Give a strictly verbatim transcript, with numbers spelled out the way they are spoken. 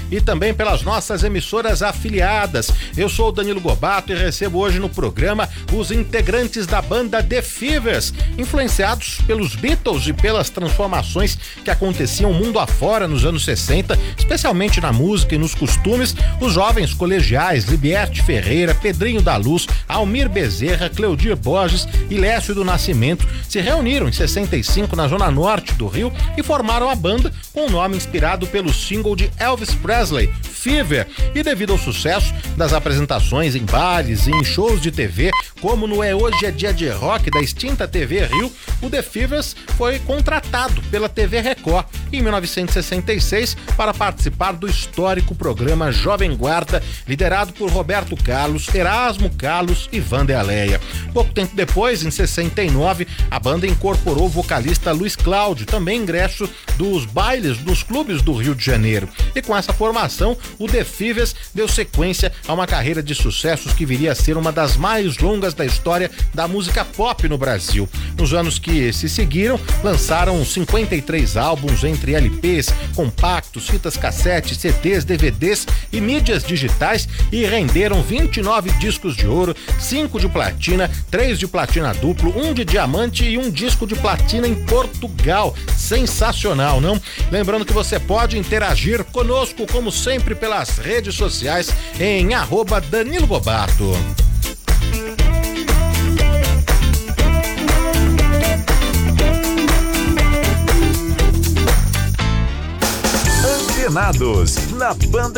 e também pelas nossas emissoras afiliadas. Eu sou o Danilo Gobato e recebo hoje no programa os integrantes da banda The Fevers, influenciados pelos Beatles e pelas transformações que aconteciam mundo afora nos anos sessenta, especialmente na música e nos costumes. Os jovens colegiais Libierte Ferreira, Pedrinho da Luz, Almir Bezerra, Cleudir Borges e Lécio do Nascimento se reuniram em sessenta e cinco na zona norte do Rio e formaram a banda com um nome inspirado pelo single de Elvis Presley, Fever, e devido ao sucesso das apresentações em bares e em shows de T V, como no É Hoje é Dia de Rock da extinta T V Rio, o The Fevers foi contratado pela T V Record em mil novecentos e sessenta e seis para participar do histórico programa Jovem Guarda, liderado por Roberto Carlos, Erasmo Carlos e Vanderleia. Pouco tempo depois, em sessenta e nove, a banda incorporou o vocalista Luiz Cláudio, também ingresso dos bailes dos clubes do Rio de Janeiro. E com essa formação, o The Fevers deu sequência a uma carreira de sucessos que viria a ser uma das mais longas da história da música pop no Brasil. Nos anos que se seguiram, lançaram cinquenta e três álbuns entre L Ps, compactos, fitas cassete, C Ds, D V Ds e mídias digitais e renderam vinte e nove discos de ouro, cinco de platina, três de platina duplo, um de diamante e um disco de platina em Portugal. Sensacional, não? Lembrando que você pode interagir conosco, como sempre, pelas redes sociais em arroba Danilo Gobato. Antenados, na Banda